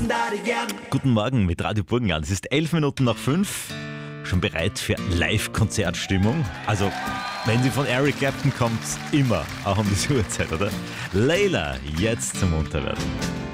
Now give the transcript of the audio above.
Guten Morgen mit Radio Burgenland. Es ist 11 Minuten nach 5. Schon bereit für Live-Konzertstimmung? Also, wenn sie von Eric Clapton kommt, immer, auch um diese Uhrzeit, oder? Layla, jetzt zum Munterwerden.